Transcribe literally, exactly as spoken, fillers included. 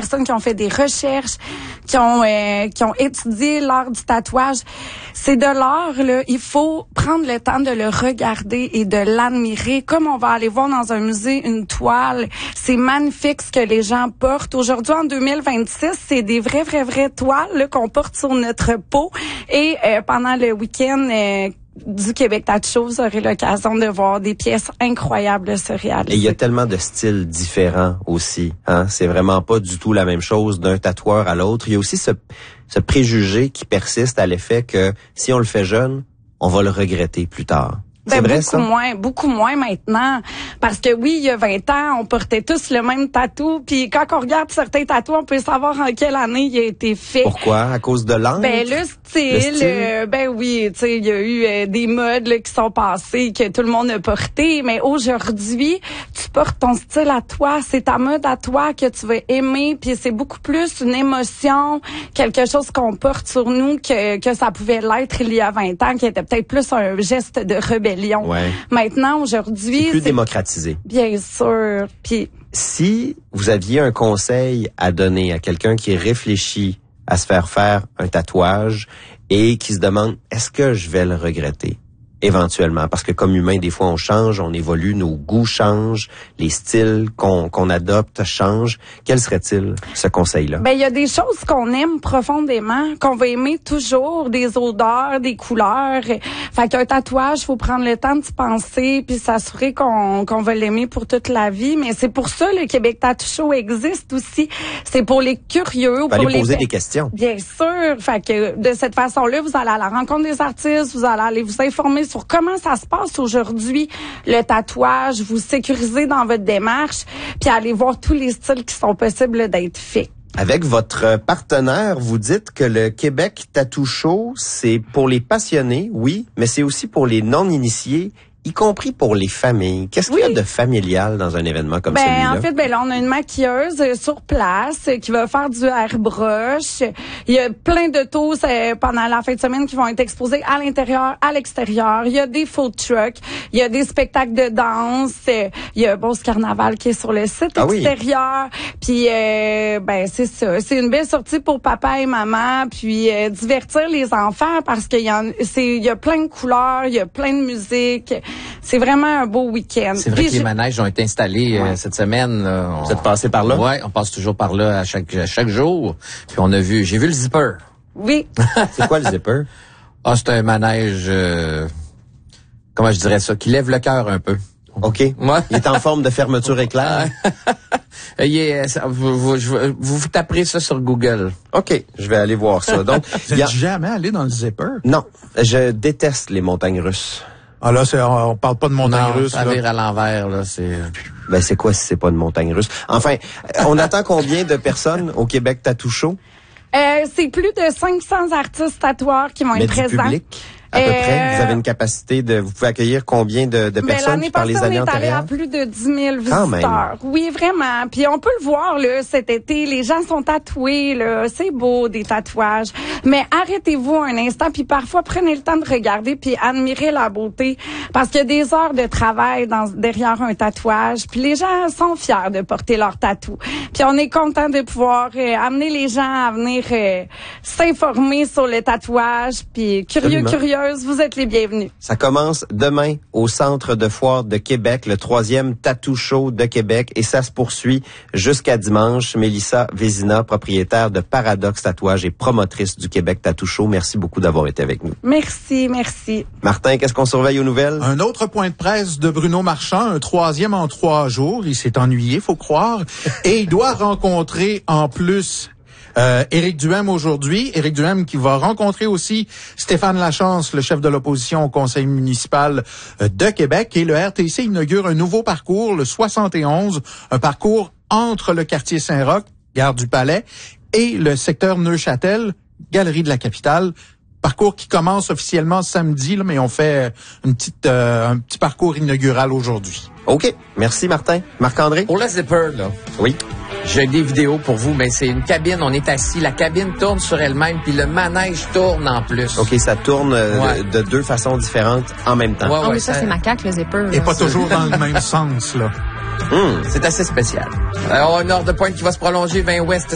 personnes qui ont fait des recherches, qui ont euh, qui ont étudié l'art du tatouage. C'est de l'art, là. Il faut prendre le temps de le regarder et de l'admirer. Comme on va aller voir dans un musée une toile, c'est magnifique ce que les gens portent. Aujourd'hui, en deux mille vingt-six, c'est des vraies, vraies, vraies toiles là, qu'on porte sur notre peau. Et euh, pendant le week-end euh, du Québec Tattoo Show, vous aurez l'occasion de voir des pièces incroyables se réaliser. Et il y a tellement de styles différents aussi. Hein? C'est vraiment pas du tout la même chose d'un tatoueur à l'autre. Il y a aussi ce, ce préjugé qui persiste à l'effet que si on le fait jeune, on va le regretter plus tard. Ben, vrai, beaucoup ça? moins, beaucoup moins maintenant. Parce que oui, il y a vingt ans, on portait tous le même tatou. Puis quand on regarde certains tatous, on peut savoir en quelle année il a été fait. Pourquoi? À cause de l'angle? Ben, le style, le style? Euh, ben oui, tu sais, il y a eu euh, des modes là, qui sont passées, que tout le monde a porté. Mais aujourd'hui, tu portes ton style à toi. C'est ta mode à toi que tu vas aimer. Puis c'est beaucoup plus une émotion, quelque chose qu'on porte sur nous que, que ça pouvait l'être il y a vingt ans, qui était peut-être plus un geste de rébellion. Ouais. Maintenant, aujourd'hui, c'est plus c'est démocratisé. Bien sûr. Puis si vous aviez un conseil à donner à quelqu'un qui réfléchit à se faire faire un tatouage et qui se demande est-ce que je vais le regretter éventuellement, parce que comme humain, des fois on change, on évolue, nos goûts changent, les styles qu'on qu'on adopte changent. Quel serait-il ce conseil-là? Ben il y a des choses qu'on aime profondément, qu'on va aimer toujours, des odeurs, des couleurs. Fait qu'un tatouage, faut prendre le temps d'y penser puis s'assurer qu'on qu'on va l'aimer pour toute la vie. Mais c'est pour ça le Québec Tattoo Show existe aussi. C'est pour les curieux, vous pour allez les poser des questions. Bien sûr. Fait que de cette façon-là, vous allez à la rencontre des artistes, vous allez aller vous informer sur comment ça se passe aujourd'hui, le tatouage, vous sécurisez dans votre démarche, puis aller voir tous les styles qui sont possibles d'être faits. Avec votre partenaire, vous dites que le Québec Tattoo Show, c'est pour les passionnés, oui, mais c'est aussi pour les non-initiés, y compris pour les familles. Qu'est-ce qu'il oui. y a de familial dans un événement comme ben, celui-là? En fait, ben là, on a une maquilleuse euh, sur place euh, qui va faire du airbrush. Il y a plein de tours euh, pendant la fin de semaine qui vont être exposés à l'intérieur, à l'extérieur. Il y a des food trucks, il y a des spectacles de danse. Euh, il y a bon, ce carnaval qui est sur le site ah extérieur. Oui. Puis, euh, ben c'est ça. C'est une belle sortie pour papa et maman. Puis, euh, divertir les enfants parce qu'il y, en, c'est, il y a plein de couleurs, il y a plein de musique. C'est vraiment un beau week-end. C'est vrai Puis que les je... manèges ont été installés ouais. euh, cette semaine. Là, on... Vous êtes passé par là? Oui, on passe toujours par là à chaque à chaque jour. Puis on a vu, j'ai vu le zipper. Oui. C'est quoi le zipper? Ah, c'est un manège, euh, comment je dirais ça, qui lève le cœur un peu. OK. Ouais. Il est en forme de fermeture éclair. Il est, ça, vous, vous, vous, vous taperez ça sur Google. OK, je vais aller voir ça. Donc, vous n'êtes a... jamais allé dans le zipper? Non, je déteste les montagnes russes. Ah là, c'est, on parle pas de montagne russe. Ça vire à l'envers, là, c'est... Ben, c'est quoi si c'est pas une montagne russe? Enfin, on attend combien de personnes au Québec Tattoo Show? Euh, c'est plus de cinq cents artistes tatoueurs qui vont Mais être du présents. Public? À peu euh, près, vous avez une capacité de, vous pouvez accueillir combien de, de personnes qui par les années antérieures? L'année passée, on est allé à plus de dix mille visiteurs. Oui, vraiment. Puis on peut le voir, là, cet été, les gens sont tatoués, là. C'est beau, des tatouages. Mais arrêtez-vous un instant, puis parfois, prenez le temps de regarder puis admirer la beauté. Parce qu'il y a des heures de travail dans, derrière un tatouage. Puis les gens sont fiers de porter leur tatou. Puis on est content de pouvoir euh, amener les gens à venir euh, s'informer sur le tatouage. Puis curieux, Absolument. curieux, vous êtes les bienvenus. Ça commence demain au Centre de foire de Québec, le troisième Tattoo Show de Québec, et ça se poursuit jusqu'à dimanche. Mélissa Vézina, propriétaire de Paradoxe Tatouage et promotrice du Québec Tattoo Show, merci beaucoup d'avoir été avec nous. Merci, merci. Martin, qu'est-ce qu'on surveille aux nouvelles? Un autre point de presse de Bruno Marchand, un troisième en trois jours. Il s'est ennuyé, faut croire, et il doit rencontrer en plus... Euh, Éric Duhaime aujourd'hui. Éric Duhaime qui va rencontrer aussi Stéphane Lachance, le chef de l'opposition au conseil municipal de Québec. Et le R T C inaugure un nouveau parcours, le soixante et onze, un parcours entre le quartier Saint-Roch, gare du Palais, et le secteur Neuchâtel, galerie de la Capitale. Parcours qui commence officiellement samedi, là, mais on fait une petite, euh, un petit parcours inaugural aujourd'hui. OK. Merci, Martin. Marc-André? Pour le zipper, là. Oui. J'ai des vidéos pour vous, mais c'est une cabine, on est assis, la cabine tourne sur elle-même, puis le manège tourne en plus. OK, ça tourne euh, ouais. de, de deux façons différentes en même temps. Ouais, ah ouais, oui, ça, ça c'est macaque, le zipper. Et là. pas toujours dans le même sens, là. Mmh. C'est assez spécial. Alors, un heure de pointe qui va se prolonger vingt ouest